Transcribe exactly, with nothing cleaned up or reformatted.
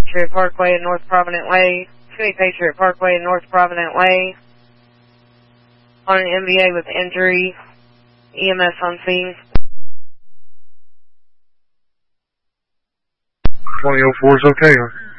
Patriot Parkway and North Provident Way. twenty Patriot Parkway and North Provident Way. On an M V A with injury. E M S on scene. twenty oh four is okay, huh?